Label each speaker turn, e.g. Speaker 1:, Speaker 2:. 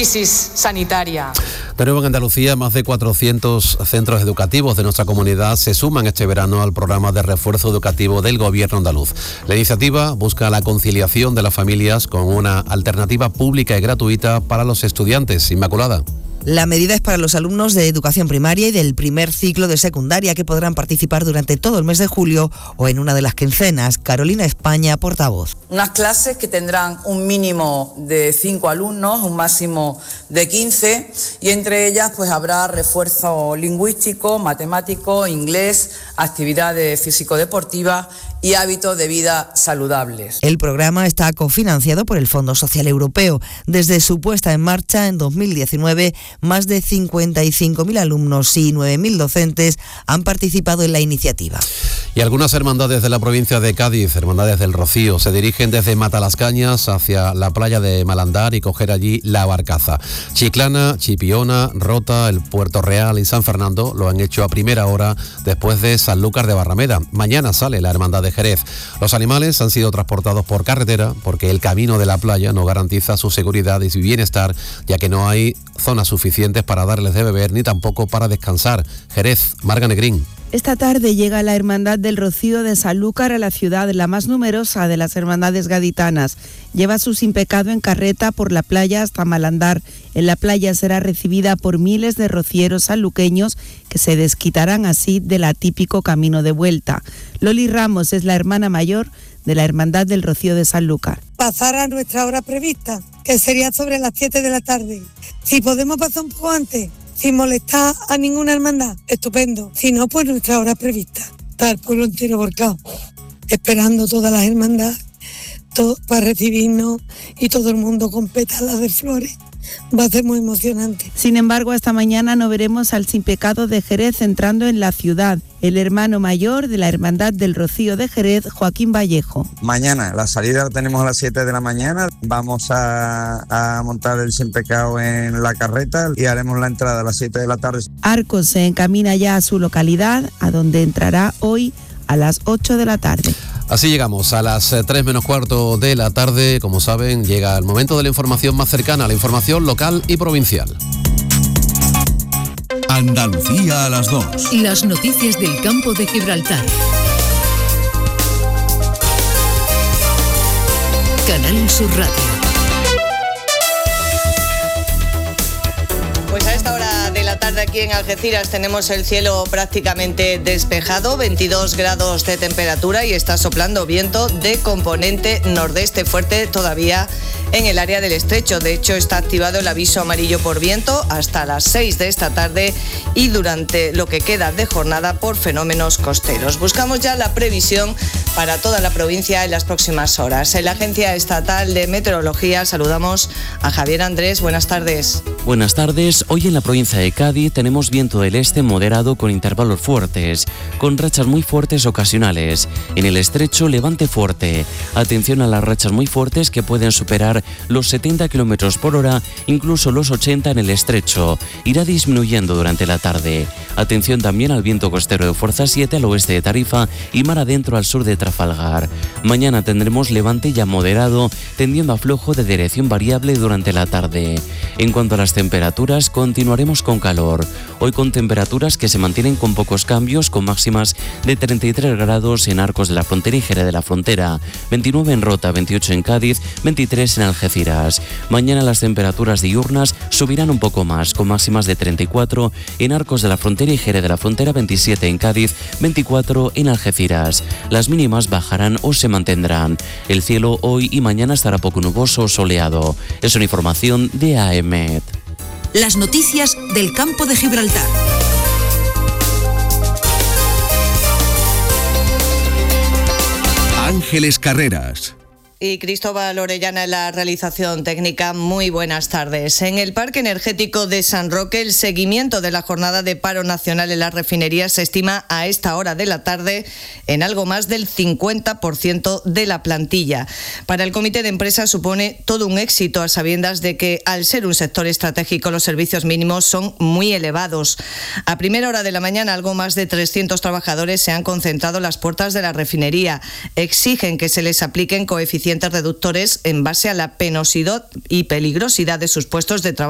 Speaker 1: crisis sanitaria.
Speaker 2: De nuevo en Andalucía, más de 400 centros educativos de nuestra comunidad se suman este verano al programa de refuerzo educativo del Gobierno andaluz. La iniciativa busca la conciliación de las familias con una alternativa pública y gratuita para los estudiantes. Inmaculada.
Speaker 3: La medida es para los alumnos de educación primaria y del primer ciclo de secundaria, que podrán participar durante todo el mes de julio o en una de las quincenas. Carolina España, portavoz.
Speaker 4: Unas clases que tendrán un mínimo de 5 alumnos, un máximo de 15, y entre ellas pues habrá refuerzo lingüístico, matemático, inglés, actividades físico-deportivas y hábitos de vida saludables.
Speaker 3: El programa está cofinanciado por el Fondo Social Europeo. Desde su puesta en marcha en 2019, más de 55.000 alumnos y 9.000 docentes han participado en la iniciativa.
Speaker 2: Y algunas hermandades de la provincia de Cádiz, hermandades del Rocío, se dirigen desde Matalascañas hacia la playa de Malandar y coger allí la barcaza. Chiclana, Chipiona, Rota, el Puerto Real y San Fernando lo han hecho a primera hora después de Sanlúcar de Barrameda. Mañana sale la hermandad de Jerez. Los animales han sido transportados por carretera porque el camino de la playa no garantiza su seguridad y su bienestar, ya que no hay zonas suficientes para darles de beber ni tampoco para descansar. Jerez, Marga Negrín.
Speaker 5: Esta tarde llega la Hermandad del Rocío de Sanlúcar a la ciudad, la más numerosa de las hermandades gaditanas. Lleva su sin pecado en carreta por la playa hasta Malandar. En la playa será recibida por miles de rocieros sanluqueños que se desquitarán así del atípico camino de vuelta. Loli Ramos es la hermana mayor de la Hermandad del Rocío de Sanlúcar.
Speaker 6: Pasar a nuestra hora prevista, que sería sobre las 7 de la tarde. Si podemos pasar un poco antes, sin molestar a ninguna hermandad, estupendo. Si no, pues nuestra hora prevista. Está el pueblo entero volcado, esperando todas las hermandades para recibirnos y todo el mundo con pétalas de flores. Va a ser muy emocionante.
Speaker 5: Sin embargo, esta mañana no veremos al sin pecado de Jerez entrando en la ciudad. El hermano mayor de la Hermandad del Rocío de Jerez, Joaquín Vallejo.
Speaker 7: Mañana, la salida la tenemos a las 7 de la mañana. Vamos a montar el sin pecado en la carreta y haremos la entrada a las 7 de la tarde.
Speaker 5: Arcos se encamina ya a su localidad, a donde entrará hoy a las 8 de la tarde.
Speaker 2: Así llegamos a las 3 menos cuarto de la tarde. Como saben, llega el momento de la información más cercana, la información local y provincial.
Speaker 8: Andalucía a las 2.
Speaker 9: Las noticias del campo de Gibraltar. Canal Sur Radio.
Speaker 10: Pues a esta hora de la tarde aquí en Algeciras tenemos el cielo prácticamente despejado, 22 grados de temperatura y está soplando viento de componente nordeste fuerte todavía en el área del estrecho. De hecho, está activado el aviso amarillo por viento hasta las 6 de esta tarde y durante lo que queda de jornada por fenómenos costeros. Buscamos ya la previsión para toda la provincia en las próximas horas. En la Agencia Estatal de Meteorología saludamos a Javier Andrés. Buenas tardes.
Speaker 11: Buenas tardes. Hoy en la provincia de Cádiz tenemos viento del este moderado con intervalos fuertes, con rachas muy fuertes ocasionales. En el estrecho, levante fuerte. Atención a las rachas muy fuertes que pueden superar los 70 km por hora, incluso los 80 en el estrecho. Irá disminuyendo durante la tarde. Atención también al viento costero de fuerza 7 al oeste de Tarifa y mar adentro al sur de Trafalgar. Mañana tendremos levante ya moderado, tendiendo a flojo de dirección variable durante la tarde. En cuanto a las temperaturas, continuaremos con calor. Hoy con temperaturas que se mantienen con pocos cambios, con máximas de 33 grados en Arcos de la Frontera y Jerez de la Frontera, 29 en Rota, 28 en Cádiz, 23 en Algeciras. Mañana las temperaturas diurnas subirán un poco más, con máximas de 34 en Arcos de la Frontera y Jerez de la Frontera, 27 en Cádiz, 24 en Algeciras. Las mínimas bajarán o se mantendrán. El cielo hoy y mañana estará poco nuboso o soleado. Es una información de AEMET.
Speaker 9: Las noticias del campo de Gibraltar.
Speaker 8: Ángeles Carreras.
Speaker 10: Y Cristóbal Orellana en la realización técnica. Muy buenas tardes. En el Parque Energético de San Roque, el seguimiento de la jornada de paro nacional en las refinerías se estima a esta hora de la tarde en algo más del 50% de la plantilla. Para el comité de empresa supone todo un éxito, a sabiendas de que al ser un sector estratégico los servicios mínimos son muy elevados. A primera hora de la mañana algo más de 300 trabajadores se han concentrado en las puertas de la refinería. Exigen que se les apliquen coeficientes reductores en base a la penosidad y peligrosidad de sus puestos de trabajo.